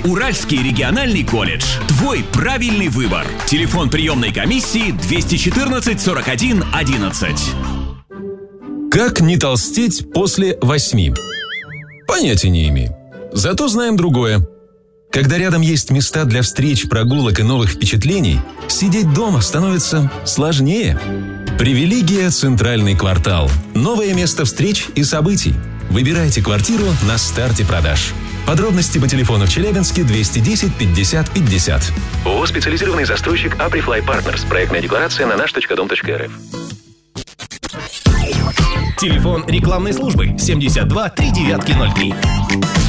Уральский региональный колледж. Твой правильный выбор. Телефон приемной комиссии 214 41 11. Как не толстеть после 8? Понятия не имею. Зато знаем другое. Когда рядом есть места для встреч, прогулок и новых впечатлений, сидеть дома становится сложнее. Привилегия «Центральный квартал». Новое место встреч и событий. Выбирайте квартиру на старте продаж. Подробности по телефону в Челябинске 210 50 50. ООО «Специализированный застройщик Априфлай Партнерс». Проектная декларация на наш.дом.рф. Телефон рекламной службы 72 3903.